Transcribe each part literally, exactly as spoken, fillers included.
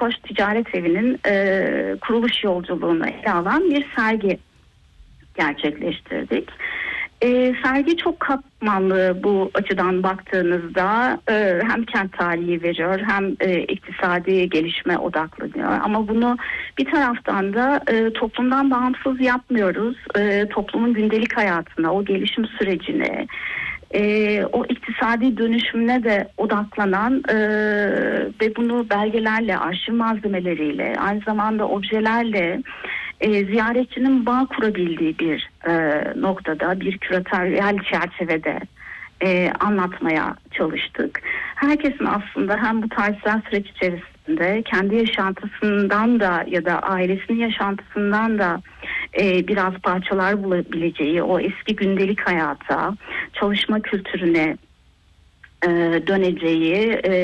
Koç Ticaret Evi'nin e, kuruluş yolculuğunu ele alan bir sergi gerçekleştirdik. E, sergi çok katmanlı bu açıdan baktığınızda, e, hem kent tarihi veriyor hem e, iktisadi gelişme odaklanıyor. Ama bunu bir taraftan da e, toplumdan bağımsız yapmıyoruz. E, toplumun gündelik hayatına, o gelişim sürecine, e, o iktisadi dönüşümüne de odaklanan e, ve bunu belgelerle, arşiv malzemeleriyle, aynı zamanda objelerle E, ziyaretçinin bağ kurabildiği bir e, noktada, bir küratöryel çerçevede e, anlatmaya çalıştık. Herkesin aslında hem bu tarihsel süreç içerisinde kendi yaşantısından da ya da ailesinin yaşantısından da e, biraz parçalar bulabileceği, o eski gündelik hayata, çalışma kültürüne e, döneceği e,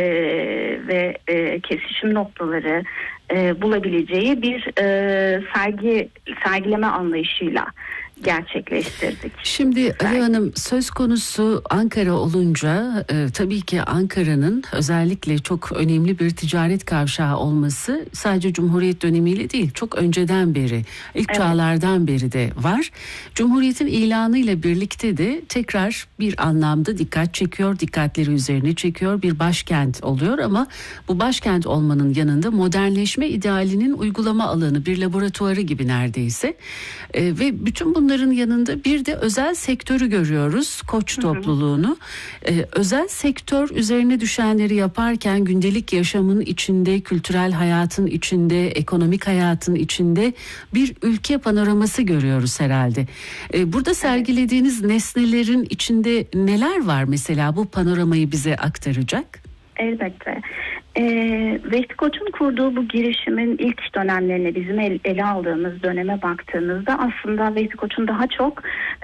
ve e, kesişim noktaları E, bulabileceği bir e, sergi sergileme anlayışıyla gerçekleştirdik. Şimdi Ali Hanım, söz konusu Ankara olunca e, tabii ki Ankara'nın özellikle çok önemli bir ticaret kavşağı olması sadece Cumhuriyet dönemiyle değil, çok önceden beri, ilk evet. çağlardan beri de var. Cumhuriyet'in ilanıyla birlikte de tekrar bir anlamda dikkat çekiyor, dikkatleri üzerine çekiyor, bir başkent oluyor ama bu başkent olmanın yanında modernleşme idealinin uygulama alanı, bir laboratuvarı gibi neredeyse e, ve bütün bunlar Bunların yanında bir de özel sektörü görüyoruz, Koç topluluğunu. Ee, özel sektör üzerine düşenleri yaparken gündelik yaşamın içinde, kültürel hayatın içinde, ekonomik hayatın içinde bir ülke panoraması görüyoruz herhalde. Ee, burada sergilediğiniz nesnelerin içinde neler var mesela, bu panoramayı bize aktaracak? Elbette. Ee, Vehbi Koç'un kurduğu bu girişimin ilk dönemlerine, bizim el, ele aldığımız döneme baktığınızda aslında Vehbi Koç'un daha çok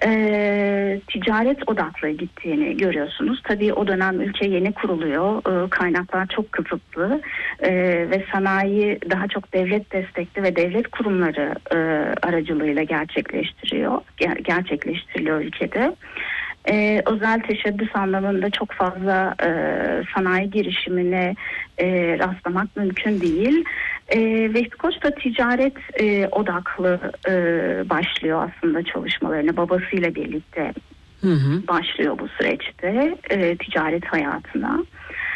e, ticaret odaklı gittiğini görüyorsunuz. Tabii o dönem ülke yeni kuruluyor, e, kaynaklar çok kısıtlı e, ve sanayi daha çok devlet destekli ve devlet kurumları e, aracılığıyla gerçekleştiriyor, ger- gerçekleştiriliyor ülkede. Ee, özel teşebbüs anlamında çok fazla e, sanayi girişimine e, rastlamak mümkün değil. E, Vehbi Koç da ticaret e, odaklı e, başlıyor aslında çalışmalarına, babasıyla birlikte hı hı. başlıyor bu süreçte e, ticaret hayatına.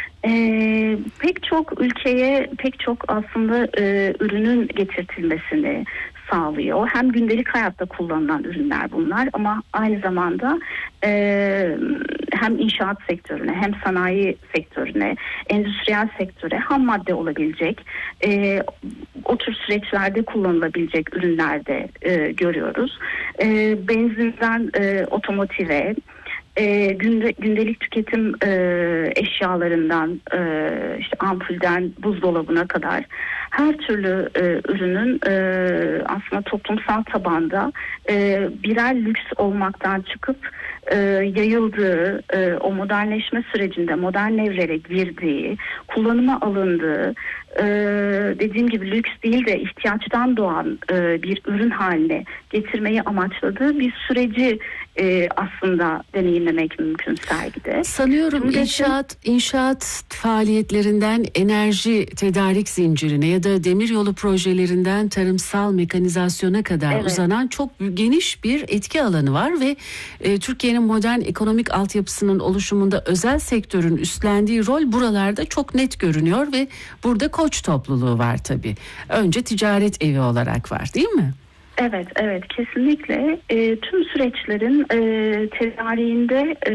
Ee, pek çok ülkeye pek çok aslında e, ürünün getirtilmesini sağlıyor. Hem gündelik hayatta kullanılan ürünler bunlar ama aynı zamanda e, hem inşaat sektörüne hem sanayi sektörüne, endüstriyel sektöre ham madde olabilecek, e, o tür süreçlerde kullanılabilecek ürünler de e, görüyoruz. E, benzinden e, otomotive, E, günde, gündelik tüketim e, eşyalarından, e, işte ampulden buzdolabına kadar her türlü e, ürünün e, aslında toplumsal tabanda e, birer lüks olmaktan çıkıp e, yayıldığı, e, o modernleşme sürecinde modern evlere girdiği, kullanıma alındığı, e, dediğim gibi lüks değil de ihtiyaçtan doğan e, bir ürün haline getirmeyi amaçladığı bir süreci e, aslında deneyimlemek mümkün sergide. Sanıyorum Şimdi inşaat inşaat faaliyetlerinden enerji tedarik zincirine ya da demiryolu projelerinden tarımsal mekanizasyona kadar evet. uzanan çok geniş bir etki alanı var ve e, Türkiye'nin modern ekonomik altyapısının oluşumunda özel sektörün üstlendiği rol buralarda çok net görünüyor ve burada Koç topluluğu var tabii. Önce ticaret evi olarak var, değil mi? Evet, evet kesinlikle e, tüm süreçlerin e, tedariğinde e,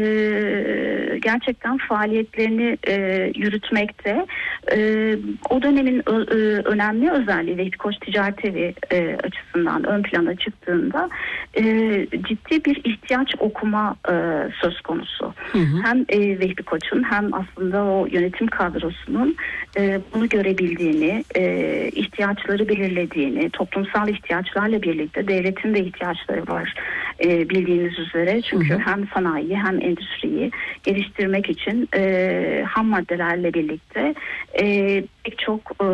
gerçekten faaliyetlerini e, yürütmekte. E, o dönemin ö, ö, önemli özelliği Vehbi Koç Ticaret Evi e, açısından ön plana çıktığında e, ciddi bir ihtiyaç okuma e, söz konusu. Hı hı. Hem e, Vehbi Koç'un hem aslında o yönetim kadrosunun e, bunu görebildiğini, e, ihtiyaçları belirlediğini, toplumsal ihtiyaçlarla birlikte birlikte devletin de ihtiyaçları var e, bildiğiniz üzere. Çünkü hı hı. hem sanayi hem endüstriyi geliştirmek için e, ham maddelerle birlikte e, pek çok e,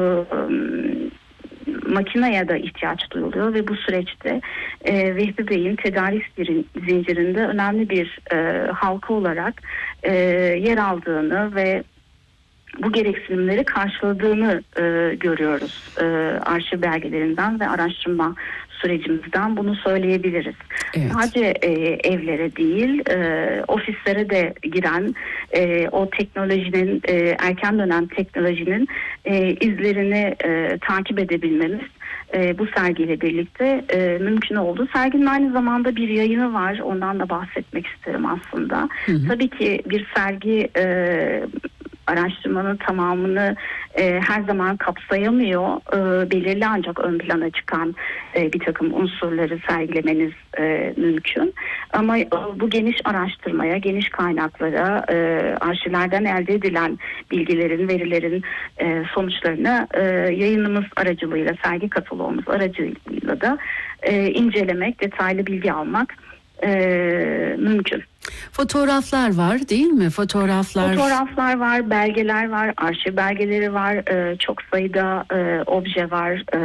makineye de ihtiyaç duyuluyor ve bu süreçte e, Vehbi Bey'in tedarik zincirinde önemli bir e, halka olarak e, yer aldığını ve bu gereksinimleri karşıladığını e, görüyoruz. E, arşiv belgelerinden ve araştırma sürecimizden bunu söyleyebiliriz. Evet. Sadece e, evlere değil, e, ofislere de giren e, o teknolojinin, e, erken dönem teknolojinin e, izlerini e, takip edebilmemiz e, bu sergiyle birlikte e, mümkün oldu. Serginin aynı zamanda bir yayını var. Ondan da bahsetmek isterim aslında. Hı hı. Tabii ki bir sergi e, araştırmanın tamamını e, her zaman kapsayamıyor. E, belirli ancak ön plana çıkan e, bir takım unsurları sergilemeniz e, mümkün. Ama e, bu geniş araştırmaya, geniş kaynaklara, e, arşivlerden elde edilen bilgilerin, verilerin e, sonuçlarını e, yayınımız aracılığıyla, sergi kataloğumuz aracılığıyla da e, incelemek, detaylı bilgi almak e, mümkün. Fotoğraflar var değil mi? Fotoğraflar Fotoğraflar var, belgeler var, arşiv belgeleri var, e, çok sayıda e, obje var. E,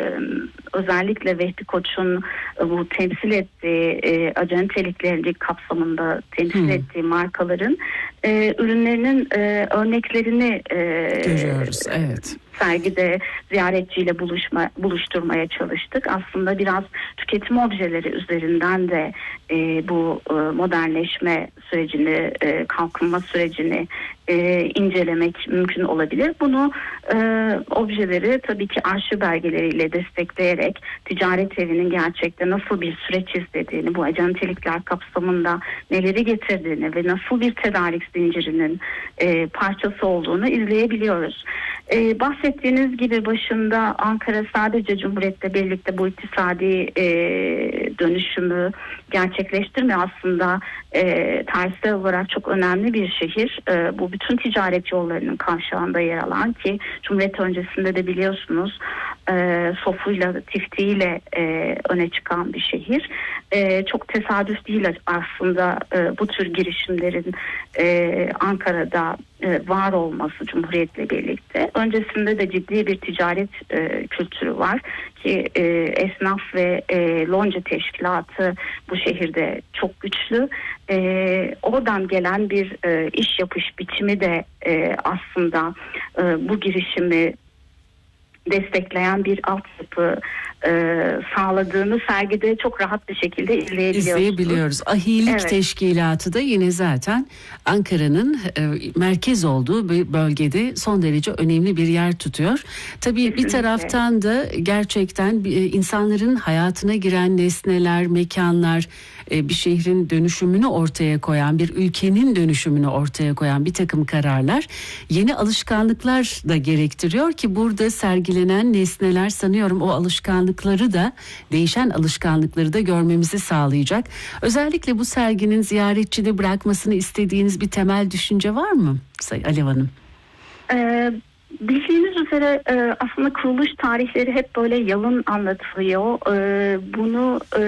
özellikle Vehbi Koç'un e, bu temsil ettiği e, acentelikleri kapsamında temsil hı. ettiği markaların e, ürünlerinin e, örneklerini e, görüyoruz. Evet. Sergide ziyaretçiyle buluşma, buluşturmaya çalıştık. Aslında biraz tüketim objeleri üzerinden de e, bu e, modernleşme sürecini, e, kalkınma sürecini e, incelemek mümkün olabilir. Bunu e, objeleri tabii ki arşiv belgeleriyle destekleyerek ticaret evinin gerçekte nasıl bir süreç izlediğini, bu acentelikler kapsamında neleri getirdiğini ve nasıl bir tedarik zincirinin e, parçası olduğunu izleyebiliyoruz. Ee, bahsettiğiniz gibi başında Ankara sadece Cumhuriyet'le birlikte bu iktisadi e, dönüşümü gerçekleştirmiyor. Aslında e, tarihsel olarak çok önemli bir şehir. E, bu bütün ticaret yollarının kavşağında yer alan, ki Cumhuriyet öncesinde de biliyorsunuz e, Sofu'yla, Tifti'yle e, öne çıkan bir şehir. E, çok tesadüf değil aslında e, bu tür girişimlerin e, Ankara'da e, var olması Cumhuriyet'le birlikte. Öncesinde de ciddi bir ticaret e, kültürü var ki e, esnaf ve e, lonca teşkilatı bu şehirde çok güçlü. E, oradan gelen bir e, iş yapış biçimi de e, aslında e, bu girişimi destekleyen bir altyapı e, sağladığını sergide çok rahat bir şekilde izleyebiliyoruz. İzleyebiliyoruz. Ahilik evet. Teşkilatı da yine zaten Ankara'nın e, merkez olduğu bir bölgede son derece önemli bir yer tutuyor. Tabii kesinlikle. Bir taraftan da gerçekten e, insanların hayatına giren nesneler, mekanlar, e, bir şehrin dönüşümünü ortaya koyan, bir ülkenin dönüşümünü ortaya koyan bir takım kararlar yeni alışkanlıklar da gerektiriyor ki burada sergilenen nesneler sanıyorum o alışkanlıkları da, değişen alışkanlıkları da görmemizi sağlayacak. Özellikle bu serginin ziyaretçide bırakmasını istediğiniz bir temel düşünce var mı Sayın Alev Hanım? Ee, bildiğiniz üzere e, aslında kuruluş tarihleri hep böyle yalın anlatılıyor. E, bunu e,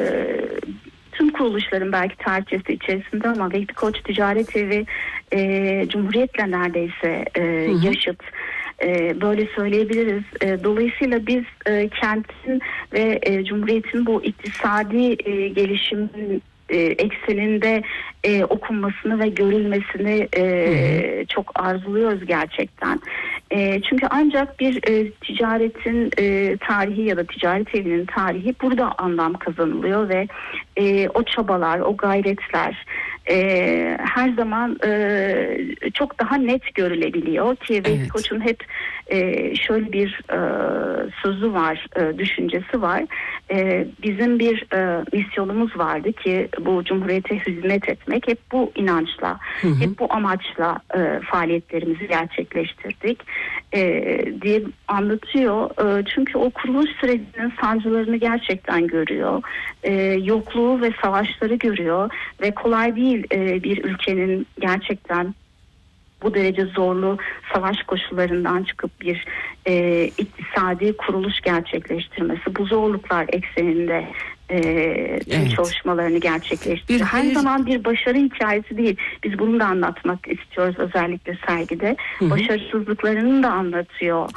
tüm kuruluşların belki tarihçesi içerisinde ama Vehbi Koç Ticaret Evi e, Cumhuriyet'le neredeyse e, yaşıt. E, böyle söyleyebiliriz. E, dolayısıyla biz e, kentin ve e, Cumhuriyet'in bu iktisadi e, gelişimin e, ekseninde e, okunmasını ve görülmesini e, çok arzuluyoruz gerçekten. E, çünkü ancak bir e, ticaretin e, tarihi ya da ticaret evinin tarihi burada anlam kazanılıyor ve e, o çabalar, o gayretler e, her zaman e, çok daha net görülebiliyor ki evet. Vehbi Koç'un hep e, şöyle bir e, sözü var, e, düşüncesi var. E, bizim bir e, misyonumuz vardı ki bu Cumhuriyete hizmet etmek. Hep bu inançla, hı hı. hep bu amaçla e, faaliyetlerimizi gerçekleştirdik e, diye anlatıyor. E, çünkü o kuruluş sürecinin sancılarını gerçekten görüyor. E, yokluğu ve savaşları görüyor ve kolay değil e, bir ülkenin gerçekten bu derece zorlu savaş koşullarından çıkıp bir e, iktisadi kuruluş gerçekleştirmesi, bu zorluklar ekseninde e, tüm evet. çalışmalarını gerçekleştiriyor. Her bir... zaman bir başarı hikayesi değil. Biz bunu da anlatmak istiyoruz özellikle sergide. Hı hı. Başarısızlıklarını da anlatıyor.